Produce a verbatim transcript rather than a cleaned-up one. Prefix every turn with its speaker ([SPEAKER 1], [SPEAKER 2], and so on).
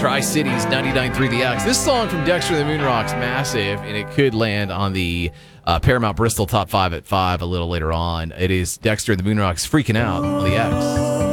[SPEAKER 1] Tri-Cities ninety-nine point three The X. This song from Dexter and the Moonrocks, massive, and it could land on the uh, Paramount Bristol Top five at five a little later on. It is Dexter and the Moonrocks, Freaking Out on the X.